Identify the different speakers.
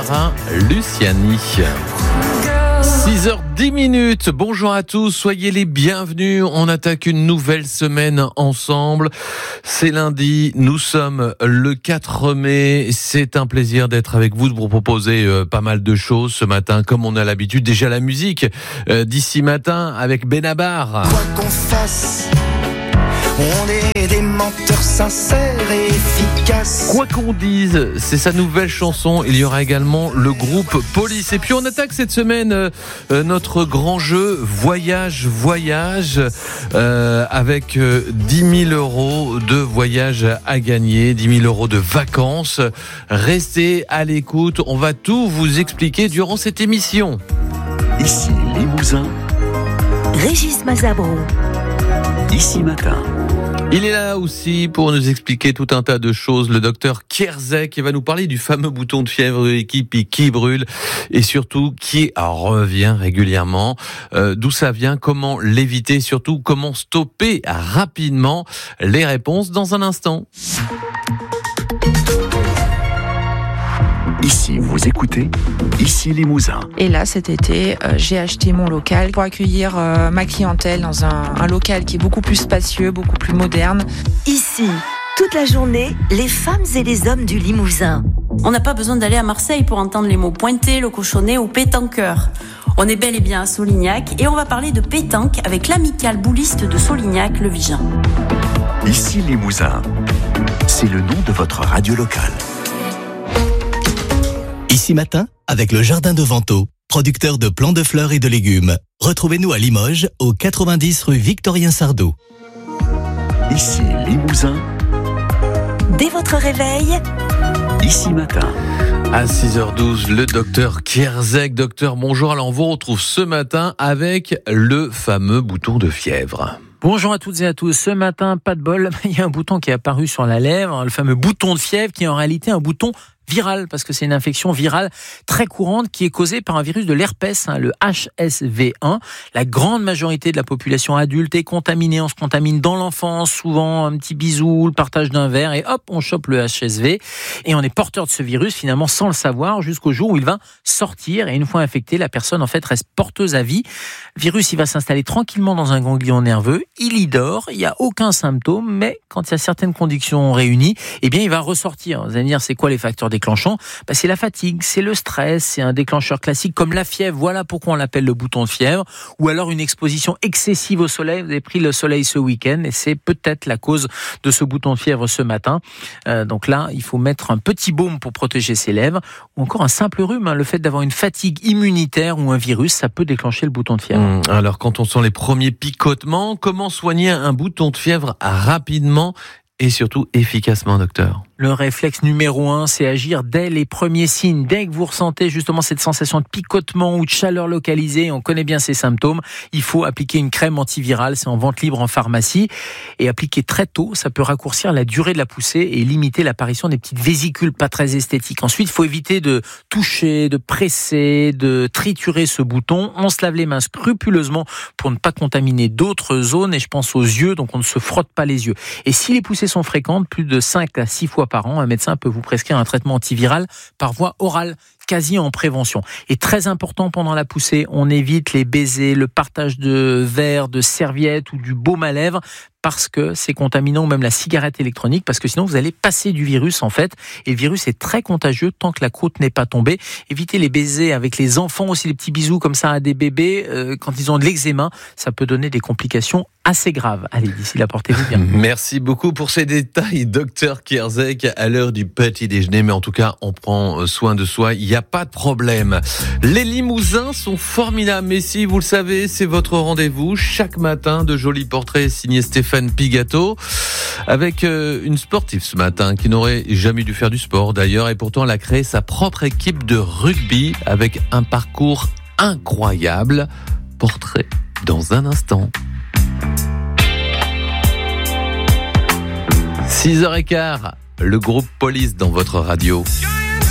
Speaker 1: Clara Luciani. 6h10. Bonjour à tous, soyez les bienvenus. On attaque une nouvelle semaine ensemble. C'est lundi, nous sommes le 4 mai. C'est un plaisir d'être avec vous, de vous proposer pas mal de choses ce matin, comme on a l'habitude. Déjà la musique d'ici matin avec Benabar.
Speaker 2: Quoi qu'on fasse, on est des menteurs sincères et efficaces.
Speaker 1: Quoi qu'on dise, c'est sa nouvelle chanson. Il y aura également le groupe Police. Et puis on attaque cette semaine notre grand jeu Voyage avec 10 000 euros de voyage à gagner, 10 000 euros de vacances. Restez à l'écoute, on va tout vous expliquer durant cette émission.
Speaker 3: Ici Limousin,
Speaker 4: Régis Mazabro.
Speaker 3: Ici Matin.
Speaker 1: Il est là aussi pour nous expliquer tout un tas de choses. Le docteur Kierzek qui va nous parler du fameux bouton de fièvre qui brûle et surtout qui revient régulièrement. D'où ça vient, comment l'éviter, surtout comment stopper rapidement. Les réponses dans un instant.
Speaker 3: Ici, vous écoutez Ici Limousin.
Speaker 5: Et là, cet été, j'ai acheté mon local pour accueillir ma clientèle dans un local qui est beaucoup plus spacieux, beaucoup plus moderne.
Speaker 4: Ici, toute la journée, les femmes et les hommes du Limousin.
Speaker 6: On n'a pas besoin d'aller à Marseille pour entendre les mots pointé, le cochonnet ou pétanqueur. On est bel et bien à Solignac et on va parler de pétanque avec l'amicale bouliste de Solignac, le Vigen.
Speaker 3: Ici Limousin, c'est le nom de votre radio locale.
Speaker 7: Ici Matin, avec le Jardin de Vento, producteur de plants de fleurs et de légumes. Retrouvez-nous à Limoges, au 90 rue Victorien Sardou.
Speaker 3: Ici Limousin.
Speaker 4: Dès votre réveil,
Speaker 3: Ici Matin.
Speaker 1: À 6h12, le docteur Kierzek. Docteur, bonjour. Alors, on vous retrouve ce matin avec le fameux bouton de fièvre.
Speaker 8: Bonjour à toutes et à tous. Ce matin, pas de bol, il y a un bouton qui est apparu sur la lèvre, le fameux bouton de fièvre qui est en réalité un bouton virale, parce que c'est une infection virale très courante qui est causée par un virus de l'herpès, le HSV1. La grande majorité de la population adulte est contaminée. On se contamine dans l'enfance, souvent un petit bisou, le partage d'un verre, et hop, on chope le HSV. Et on est porteur de ce virus, finalement, sans le savoir, jusqu'au jour où il va sortir. Et une fois infecté, la personne, en fait, reste porteuse à vie. Le virus, il va s'installer tranquillement dans un ganglion nerveux. Il y dort, il n'y a aucun symptôme, mais quand il y a certaines conditions réunies, eh bien, il va ressortir. Vous allez me dire, c'est quoi les facteurs déclenchants? C'est la fatigue, c'est le stress, c'est un déclencheur classique comme la fièvre. Voilà pourquoi on l'appelle le bouton de fièvre. Ou alors une exposition excessive au soleil. Vous avez pris le soleil ce week-end et c'est peut-être la cause de ce bouton de fièvre ce matin. Donc là, il faut mettre un petit baume pour protéger ses lèvres. Ou encore un simple rhume. Le fait d'avoir une fatigue immunitaire ou un virus, ça peut déclencher le bouton de fièvre.
Speaker 1: Alors quand on sent les premiers picotements, comment soigner un bouton de fièvre rapidement et surtout efficacement, docteur?
Speaker 8: Le réflexe numéro 1, c'est agir dès les premiers signes. Dès que vous ressentez justement cette sensation de picotement ou de chaleur localisée, on connaît bien ces symptômes, il faut appliquer une crème antivirale, c'est en vente libre en pharmacie. Et appliquer très tôt, ça peut raccourcir la durée de la poussée et limiter l'apparition des petites vésicules pas très esthétiques. Ensuite, il faut éviter de toucher, de presser, de triturer ce bouton. On se lave les mains scrupuleusement pour ne pas contaminer d'autres zones. Et je pense aux yeux, donc on ne se frotte pas les yeux. Et si les poussées sont fréquentes, plus de 5 à 6 fois par an, un médecin peut vous prescrire un traitement antiviral par voie orale, quasi en prévention. Et très important pendant la poussée, on évite les baisers, le partage de verres, de serviettes ou du baume à lèvres, parce que c'est contaminant, ou même la cigarette électronique, parce que sinon vous allez passer du virus en fait, et le virus est très contagieux tant que la croûte n'est pas tombée. Évitez les baisers avec les enfants aussi, les petits bisous comme ça à des bébés, quand ils ont de l'eczéma, ça peut donner des complications assez graves. Allez, d'ici là, portez-vous bien.
Speaker 1: Merci beaucoup pour ces détails, docteur Kierzek, à l'heure du petit déjeuner, mais en tout cas, on prend soin de soi, il n'y a pas de problème. Les Limousins sont formidables, mais si vous le savez, c'est votre rendez-vous chaque matin, de jolis portraits signés Stéphane Pigato, avec une sportive ce matin qui n'aurait jamais dû faire du sport d'ailleurs, et pourtant elle a créé sa propre équipe de rugby avec un parcours incroyable. Portrait dans un instant. 6h15, le groupe Police dans votre radio.